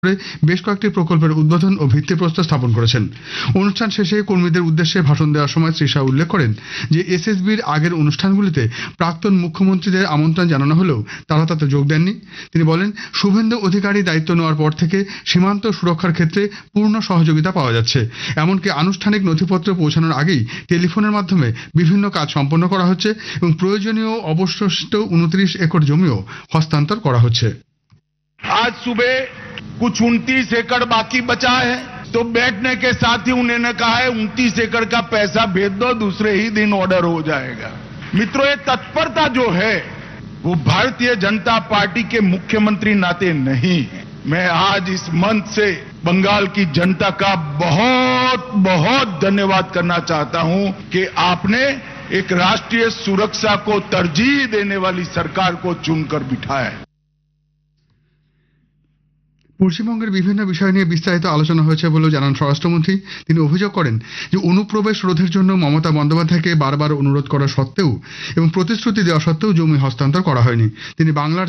বেশ কয়েকটি প্রকল্পের উদ্বোধন ও ভিত্তিপ্রস্তর স্থাপন করেছেন। অনুষ্ঠান শেষে কর্মীদের উদ্দেশ্যে ভাষণ দেওয়ার সময় শ্রী শাহ উল্লেখ করেন যে এসএসবির আগের অনুষ্ঠানগুলিতে প্রাক্তন মুখ্যমন্ত্রীদের আমন্ত্রণ জানানো হলেও তারা তাতে যোগ দেননি। তিনি বলেন, শুভেন্দু অধিকারী দায়িত্ব নেওয়ার পর থেকে সীমান্ত সুরক্ষার ক্ষেত্রে পূর্ণ সহযোগিতা পাওয়া যাচ্ছে। এমনকি আনুষ্ঠানিক নথিপত্র পৌঁছানোর আগেই টেলিফোনের মাধ্যমে বিভিন্ন কাজ সম্পন্ন করা হচ্ছে এবং প্রয়োজনীয় অবশিষ্ট 29 একর জমিও হস্তান্তর করা হচ্ছে। आज सुबह कुछ 29 एकड़ बाकी बचा है, तो बैठने के साथ ही उन्होंने कहा है 29 एकड़ का पैसा भेज दो, दूसरे ही दिन ऑर्डर हो जाएगा। मित्रों, ये तत्परता जो है वो भारतीय जनता पार्टी के मुख्यमंत्री नाते नहीं है। मैं आज इस मंच से बंगाल की जनता का बहुत बहुत धन्यवाद करना चाहता हूं कि आपने एक राष्ट्रीय सुरक्षा को तरजीह देने वाली सरकार को चुनकर बिठाया है। পশ্চিমবঙ্গের বিভিন্ন বিষয় নিয়ে বিস্তারিত আলোচনা হয়েছে বলেও জানান স্বরাষ্ট্রমন্ত্রী। তিনি অভিযোগ করেন যে অনুপ্রবেশ রোধের জন্য মমতা বন্দ্যোপাধ্যায়কে বারবার অনুরোধ করা সত্ত্বেও এবং প্রতিশ্রুতি দেওয়া সত্ত্বেও জমি হস্তান্তর করা হয়নি। তিনি বাংলার